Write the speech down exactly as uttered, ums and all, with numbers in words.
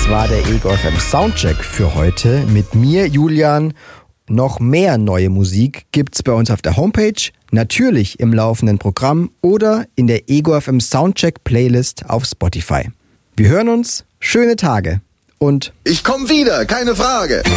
war der Ego F M Soundcheck für heute mit mir, Julian. Noch mehr neue Musik gibt's bei uns auf der Homepage, natürlich im laufenden Programm oder in der Ego F M Soundcheck Playlist auf Spotify. Wir hören uns, schöne Tage und ich komm wieder, keine Frage.